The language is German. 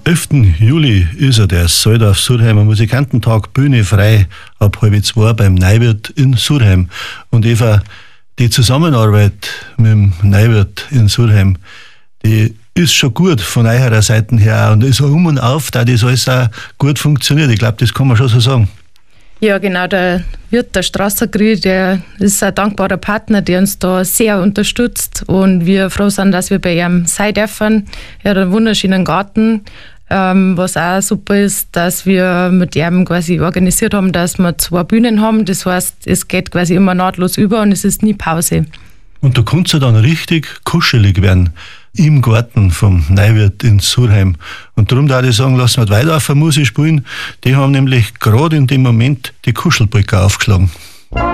11. Juli ist der Soldorf Surheimer Musikantentag, Bühne frei ab 1:30 beim Neuwirt in Surheim. Und Eva, die Zusammenarbeit mit dem Neuwirt in Surheim, die ist schon gut von eurer Seite her und ist um und auf, da das alles auch gut funktioniert. Ich glaube, das kann man schon so sagen. Ja, genau, der Wirt, der Strassergrill, der ist ein dankbarer Partner, der uns da sehr unterstützt und wir froh sind, dass wir bei ihm sein dürfen. Er hat einen wunderschönen Garten, was auch super ist, dass wir mit ihm quasi organisiert haben, dass wir 2 Bühnen haben. Das heißt, es geht quasi immer nahtlos über und es ist nie Pause. Und da kannst du dann richtig kuschelig werden im Garten vom Neuwirt in Surheim. Und darum darf ich sagen, lassen wir weiter auf der Musik spielen. Die haben nämlich gerade in dem Moment die Kuschelbrücke aufgeschlagen.